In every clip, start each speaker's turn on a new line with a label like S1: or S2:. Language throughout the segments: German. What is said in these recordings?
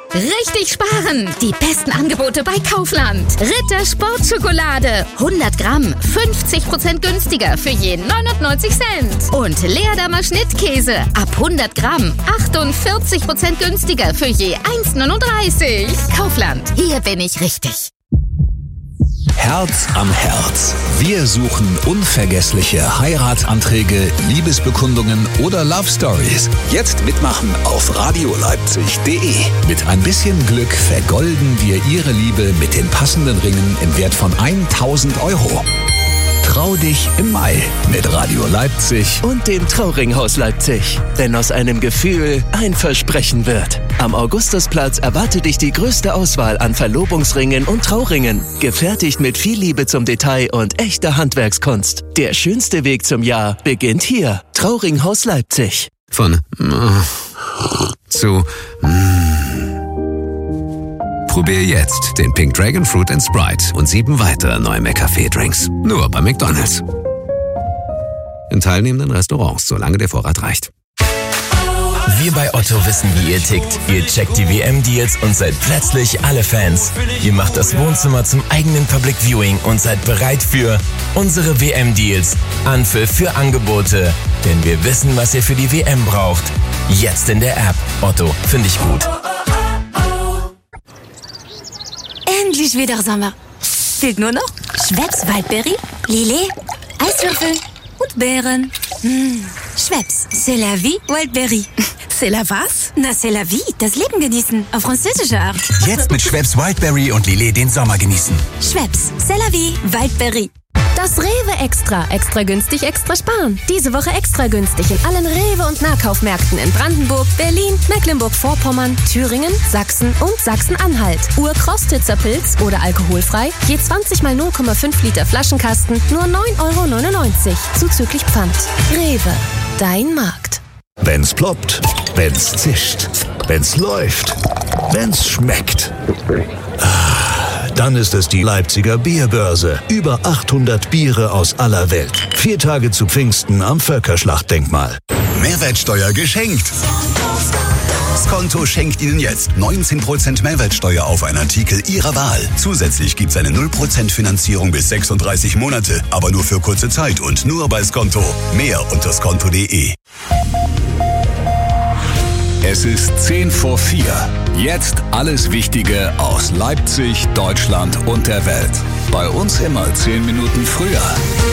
S1: Richtig sparen! Die besten Angebote bei Kaufland. Ritter Sportschokolade. 100 Gramm, 50% günstiger für je 99 Cent. Und Leerdammer Schnittkäse. Ab 100 Gramm, 48% günstiger für je 1,39. Kaufland, hier bin ich richtig.
S2: Herz am Herz. Wir suchen unvergessliche Heiratsanträge, Liebesbekundungen oder Love Stories. Jetzt mitmachen auf radioleipzig.de. Mit ein bisschen Glück vergolden wir Ihre Liebe mit den passenden Ringen im Wert von 1.000 €. Trau dich im Mai mit Radio Leipzig
S3: und dem Trauringhaus Leipzig. Denn aus einem Gefühl ein Versprechen wird. Am Augustusplatz erwartet dich die größte Auswahl an Verlobungsringen und Trauringen. Gefertigt mit viel Liebe zum Detail und echter Handwerkskunst. Der schönste Weg zum Jahr beginnt hier. Trauringhaus Leipzig.
S4: Von zu Probier jetzt den Pink Dragon Fruit & Sprite und 7 weitere neue McCafé-Drinks. Nur bei McDonald's. In teilnehmenden Restaurants, solange der Vorrat reicht.
S5: Wir bei Otto wissen, wie ihr tickt. Ihr checkt die WM-Deals und seid plötzlich alle Fans. Ihr macht das Wohnzimmer zum eigenen Public Viewing und seid bereit für unsere WM-Deals. Anpfiff für Angebote. Denn wir wissen, was ihr für die WM braucht. Jetzt in der App. Otto, finde ich gut.
S6: Endlich wieder Sommer. Fehlt nur noch Schweppes Waldbeere, Lillet, Eiswürfel und Beeren. Schweppes, c'est la vie, Wildberry.
S7: C'est la was?
S6: Na, c'est la vie, das Leben genießen, auf französische Art.
S8: Jetzt mit Schweppes Wildberry und Lillet den Sommer genießen.
S6: Schweppes, c'est la vie, Wildberry.
S7: Das Rewe Extra. Extra günstig, extra sparen. Diese Woche extra günstig in allen Rewe- und Nahkaufmärkten in Brandenburg, Berlin, Mecklenburg-Vorpommern, Thüringen, Sachsen und Sachsen-Anhalt. Urkrostitzer Pilz oder alkoholfrei, je 20 mal 0,5 Liter Flaschenkasten, nur 9,99 €, zuzüglich Pfand. Rewe, dein Markt.
S2: Wenn's ploppt, wenn's zischt, wenn's läuft, wenn's schmeckt. Dann ist es die Leipziger Bierbörse. Über 800 Biere aus aller Welt. 4 Tage zu Pfingsten am Völkerschlachtdenkmal.
S8: Mehrwertsteuer geschenkt. Skonto schenkt Ihnen jetzt 19% Mehrwertsteuer auf einen Artikel Ihrer Wahl. Zusätzlich gibt's eine 0% Finanzierung bis 36 Monate, aber nur für kurze Zeit und nur bei Skonto. Mehr unter skonto.de.
S2: Es ist 10 vor 4. Jetzt alles Wichtige aus Leipzig, Deutschland und der Welt. Bei uns immer 10 Minuten früher.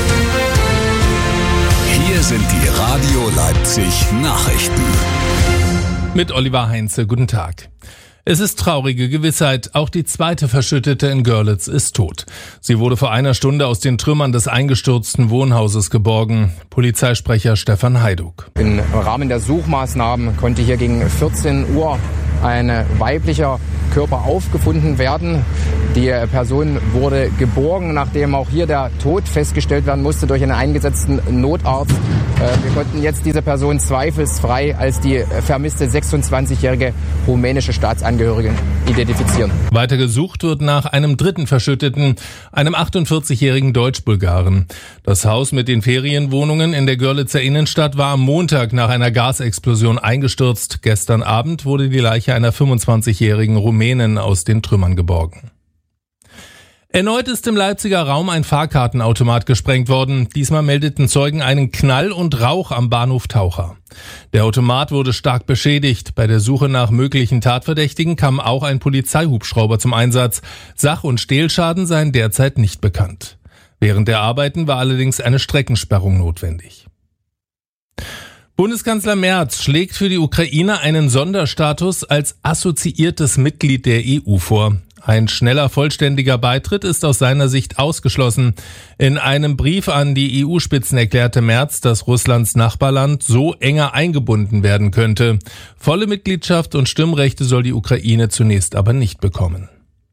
S2: Hier sind die Radio Leipzig Nachrichten.
S9: Mit Oliver Heinze, guten Tag. Es ist traurige Gewissheit, auch die zweite Verschüttete in Görlitz ist tot. Sie wurde vor einer Stunde aus den Trümmern des eingestürzten Wohnhauses geborgen. Polizeisprecher Stefan Heiduck.
S10: Im Rahmen der Suchmaßnahmen konnte hier gegen 14 Uhr ein weiblicher Körper aufgefunden werden. Die Person wurde geborgen, nachdem auch hier der Tod festgestellt werden musste durch einen eingesetzten Notarzt. Wir konnten jetzt diese Person zweifelsfrei als die vermisste 26-jährige rumänische Staatsangehörige identifizieren.
S9: Weiter gesucht wird nach einem dritten Verschütteten, einem 48-jährigen Deutsch-Bulgaren. Das Haus mit den Ferienwohnungen in der Görlitzer Innenstadt war am Montag nach einer Gasexplosion eingestürzt. Gestern Abend wurde die Leiche einer 25-jährigen Rumänin aus den Trümmern geborgen. Erneut ist im Leipziger Raum ein Fahrkartenautomat gesprengt worden. Diesmal meldeten Zeugen einen Knall und Rauch am Bahnhof Taucher. Der Automat wurde stark beschädigt. Bei der Suche nach möglichen Tatverdächtigen kam auch ein Polizeihubschrauber zum Einsatz. Sach- und Stehlschaden seien derzeit nicht bekannt. Während der Arbeiten war allerdings eine Streckensperrung notwendig. Bundeskanzler Merz schlägt für die Ukraine einen Sonderstatus als assoziiertes Mitglied der EU vor. Ein schneller, vollständiger Beitritt ist aus seiner Sicht ausgeschlossen. In einem Brief an die EU-Spitzen erklärte Merz, dass Russlands Nachbarland so enger eingebunden werden könnte. Volle Mitgliedschaft und Stimmrechte soll die Ukraine zunächst aber nicht bekommen.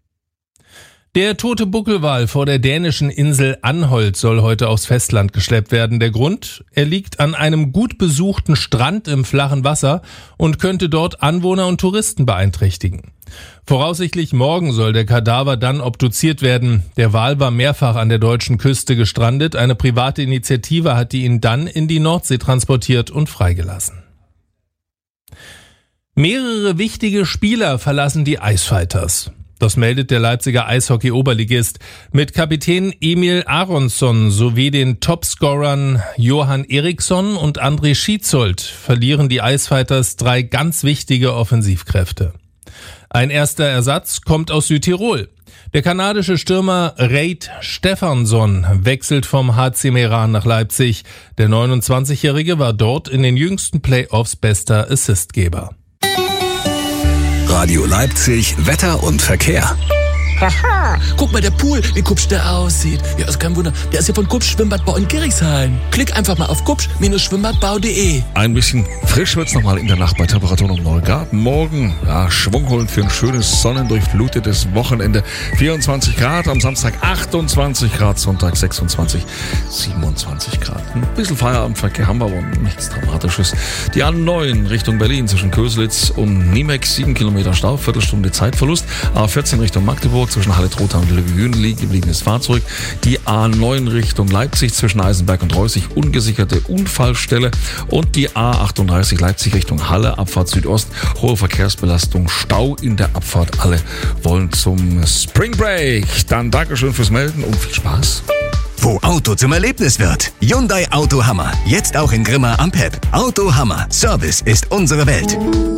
S9: Der tote Buckelwal vor der dänischen Insel Anholt soll heute aufs Festland geschleppt werden. Der Grund? Er liegt an einem gut besuchten Strand im flachen Wasser und könnte dort Anwohner und Touristen beeinträchtigen. Voraussichtlich morgen soll der Kadaver dann obduziert werden. Der Wal war mehrfach an der deutschen Küste gestrandet. Eine private Initiative hatte ihn dann in die Nordsee transportiert und freigelassen. Mehrere wichtige Spieler verlassen die Eisfighters. Das meldet der Leipziger Eishockey-Oberligist. Mit Kapitän Emil Aronsson sowie den Topscorern Johann Eriksson und André Schietzold verlieren die Eisfighters 3 ganz wichtige Offensivkräfte. Ein erster Ersatz kommt aus Südtirol. Der kanadische Stürmer Reid Stefansson wechselt vom HC Meran nach Leipzig. Der 29-Jährige war dort in den jüngsten Playoffs bester Assistgeber.
S2: Radio Leipzig, Wetter und Verkehr.
S11: Haha, guck mal, der Pool, wie kupsch der aussieht. Ja, ist kein Wunder, der ist ja von Kupsch Schwimmbadbau in Gerichshain. Klick einfach mal auf kupsch-schwimmbadbau.de.
S12: Ein bisschen frisch wird's nochmal in der Nacht bei Temperaturen um 9 Grad. Morgen, Schwung holen für ein schönes, sonnendurchflutetes Wochenende. 24 Grad, am Samstag 28 Grad, Sonntag 26, 27 Grad. Ein bisschen Feierabendverkehr haben wir, aber nichts Dramatisches. Die A9 Richtung Berlin zwischen Köselitz und Niemek, 7 Kilometer Stau, Viertelstunde Zeitverlust. A14 Richtung Magdeburg zwischen Halle-Trotha und Löwen liegen gebliebenes Fahrzeug. Die A9 Richtung Leipzig zwischen Eisenberg und Reußig, ungesicherte Unfallstelle. Und die A38 Leipzig Richtung Halle, Abfahrt Südost, hohe Verkehrsbelastung, Stau in der Abfahrt. Alle wollen zum Spring Break. Dann Dankeschön fürs Melden und viel Spaß.
S13: Wo Auto zum Erlebnis wird. Hyundai Auto Hammer. Jetzt auch in Grimma am Pep. Auto Hammer. Service ist unsere Welt.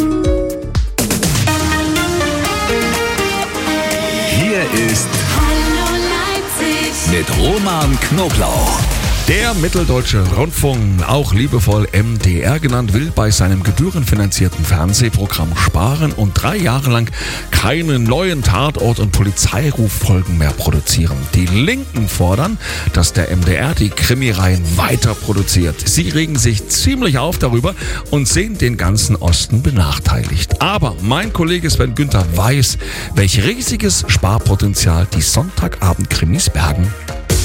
S2: Hier ist
S6: Hallo Leipzig
S2: mit Roman Knoblauch.
S12: Der Mitteldeutsche Rundfunk, auch liebevoll MDR genannt, will bei seinem gebührenfinanzierten Fernsehprogramm sparen und 3 Jahre lang keine neuen Tatort- und Polizeiruffolgen mehr produzieren. Die Linken fordern, dass der MDR die Krimireihen weiter produziert. Sie regen sich ziemlich auf darüber und sehen den ganzen Osten benachteiligt. Aber mein Kollege Sven Günther weiß, welch riesiges Sparpotenzial die Sonntagabend-Krimis bergen.